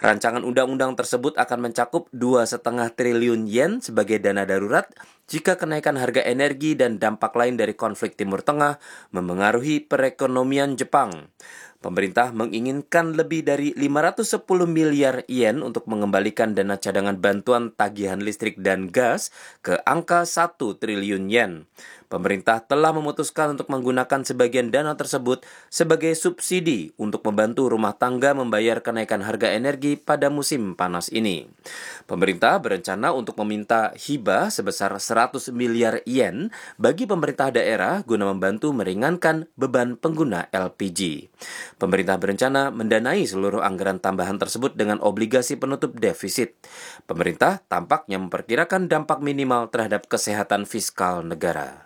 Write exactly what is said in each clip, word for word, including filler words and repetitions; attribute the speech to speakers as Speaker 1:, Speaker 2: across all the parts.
Speaker 1: Rancangan undang-undang tersebut akan mencakup dua koma lima triliun yen sebagai dana darurat jika kenaikan harga energi dan dampak lain dari konflik Timur Tengah memengaruhi perekonomian Jepang. Pemerintah menginginkan lebih dari lima ratus sepuluh miliar yen untuk mengembalikan dana cadangan bantuan tagihan listrik dan gas ke angka satu triliun yen. Pemerintah telah memutuskan untuk menggunakan sebagian dana tersebut sebagai subsidi untuk membantu rumah tangga membayar kenaikan harga energi pada musim panas ini. Pemerintah berencana untuk meminta hibah sebesar seratus miliar yen bagi pemerintah daerah guna membantu meringankan beban pengguna L P G. Pemerintah berencana mendanai seluruh anggaran tambahan tersebut dengan obligasi penutup defisit. Pemerintah tampaknya memperkirakan dampak minimal terhadap kesehatan fiskal negara.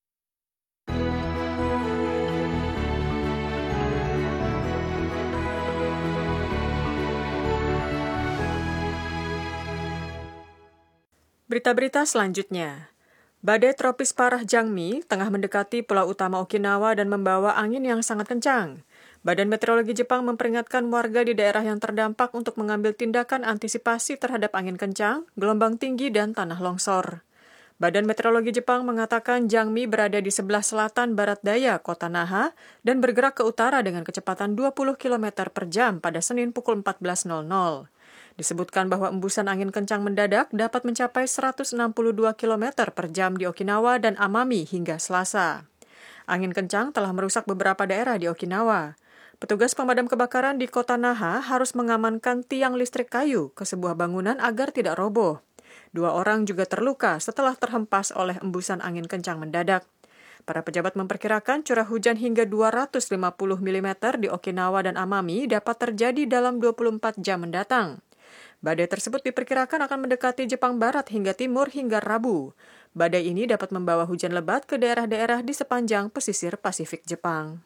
Speaker 2: Berita-berita selanjutnya. Badai tropis parah Jangmi tengah mendekati pulau utama Okinawa dan membawa angin yang sangat kencang. Badan Meteorologi Jepang memperingatkan warga di daerah yang terdampak untuk mengambil tindakan antisipasi terhadap angin kencang, gelombang tinggi, dan tanah longsor. Badan Meteorologi Jepang mengatakan Jangmi berada di sebelah selatan barat daya kota Naha dan bergerak ke utara dengan kecepatan dua puluh kilometer per jam pada Senin pukul empat belas nol nol. Disebutkan bahwa embusan angin kencang mendadak dapat mencapai seratus enam puluh dua kilometer per jam di Okinawa dan Amami hingga Selasa. Angin kencang telah merusak beberapa daerah di Okinawa. Petugas pemadam kebakaran di kota Naha harus mengamankan tiang listrik kayu ke sebuah bangunan agar tidak roboh. Dua orang juga terluka setelah terhempas oleh embusan angin kencang mendadak. Para pejabat memperkirakan curah hujan hingga dua ratus lima puluh milimeter di Okinawa dan Amami dapat terjadi dalam dua puluh empat jam mendatang. Badai tersebut diperkirakan akan mendekati Jepang Barat hingga Timur hingga Rabu. Badai ini dapat membawa hujan lebat ke daerah-daerah di sepanjang pesisir Pasifik Jepang.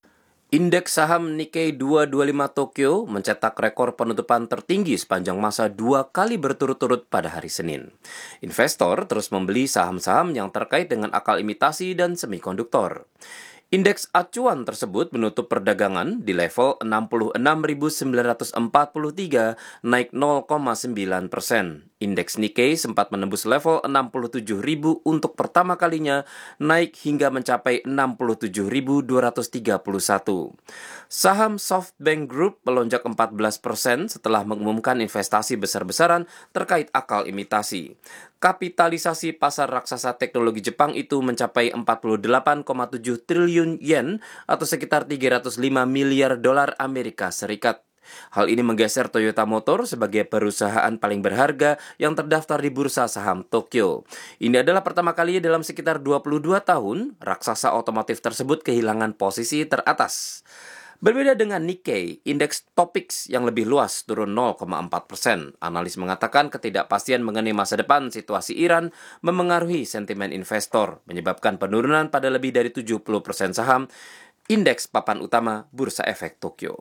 Speaker 1: Indeks saham Nikkei dua ratus dua puluh lima Tokyo mencetak rekor penutupan tertinggi sepanjang masa dua kali berturut-turut pada hari Senin. Investor terus membeli saham-saham yang terkait dengan akal imitasi dan semikonduktor. Indeks acuan tersebut menutup perdagangan di level enam puluh enam ribu sembilan ratus empat puluh tiga, naik nol koma sembilan persen. Indeks Nikkei sempat menembus level enam puluh tujuh ribu untuk pertama kalinya, naik hingga mencapai enam puluh tujuh ribu dua ratus tiga puluh satu. Saham SoftBank Group melonjak empat belas persen setelah mengumumkan investasi besar-besaran terkait akal imitasi. Kapitalisasi pasar raksasa teknologi Jepang itu mencapai empat puluh delapan koma tujuh triliun yen atau sekitar tiga ratus lima miliar dolar Amerika Serikat. Hal ini menggeser Toyota Motor sebagai perusahaan paling berharga yang terdaftar di bursa saham Tokyo. Ini adalah pertama kalinya dalam sekitar dua puluh dua tahun raksasa otomotif tersebut kehilangan posisi teratas. Berbeda dengan Nikkei, indeks Topix yang lebih luas turun nol koma empat persen. Analis mengatakan ketidakpastian mengenai masa depan situasi Iran memengaruhi sentimen investor, menyebabkan penurunan pada lebih dari tujuh puluh persen saham indeks papan utama Bursa Efek Tokyo.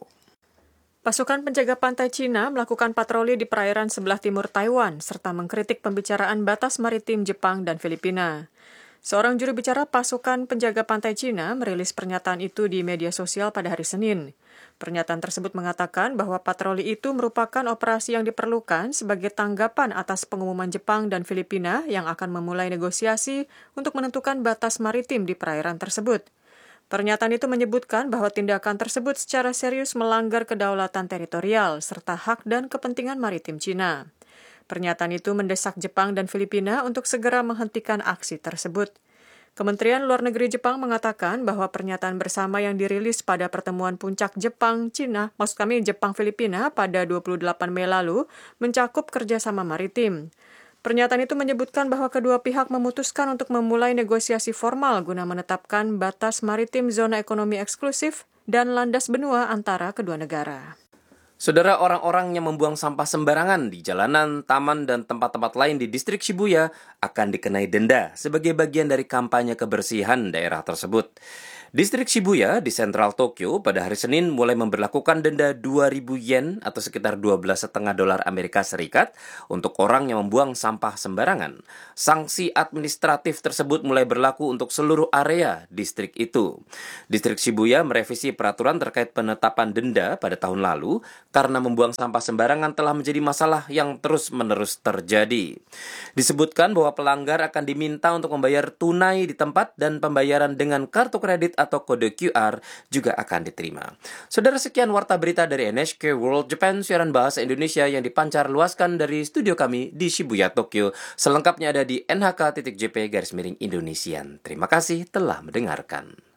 Speaker 2: Pasukan penjaga pantai Cina melakukan patroli di perairan sebelah timur Taiwan serta mengkritik pembicaraan batas maritim Jepang dan Filipina. Seorang juru bicara pasukan penjaga pantai Cina merilis pernyataan itu di media sosial pada hari Senin. Pernyataan tersebut mengatakan bahwa patroli itu merupakan operasi yang diperlukan sebagai tanggapan atas pengumuman Jepang dan Filipina yang akan memulai negosiasi untuk menentukan batas maritim di perairan tersebut. Pernyataan itu menyebutkan bahwa tindakan tersebut secara serius melanggar kedaulatan teritorial serta hak dan kepentingan maritim Cina. Pernyataan itu mendesak Jepang dan Filipina untuk segera menghentikan aksi tersebut. Kementerian Luar Negeri Jepang mengatakan bahwa pernyataan bersama yang dirilis pada pertemuan puncak Jepang-Cina, maksud kami Jepang-Filipina pada dua puluh delapan Mei lalu, mencakup kerjasama maritim. Pernyataan itu menyebutkan bahwa kedua pihak memutuskan untuk memulai negosiasi formal guna menetapkan batas maritim zona ekonomi eksklusif dan landas benua antara kedua negara.
Speaker 1: Saudara, orang-orang yang membuang sampah sembarangan di jalanan, taman, dan tempat-tempat lain di distrik Shibuya akan dikenai denda sebagai bagian dari kampanye kebersihan daerah tersebut. Distrik Shibuya di sentral Tokyo pada hari Senin mulai memberlakukan denda dua ribu yen atau sekitar dua belas koma lima dolar Amerika Serikat untuk orang yang membuang sampah sembarangan. Sanksi administratif tersebut mulai berlaku untuk seluruh area distrik itu. Distrik Shibuya merevisi peraturan terkait penetapan denda pada tahun lalu karena membuang sampah sembarangan telah menjadi masalah yang terus-menerus terjadi. Disebutkan bahwa pelanggar akan diminta untuk membayar tunai di tempat dan pembayaran dengan kartu kredit atau kode Q R juga akan diterima. Saudara, sekian warta berita dari N H K World Japan, siaran bahasa Indonesia yang dipancar luaskan dari studio kami di Shibuya, Tokyo. Selengkapnya ada di N H K titik J P garis miring Indonesian. Terima kasih telah mendengarkan.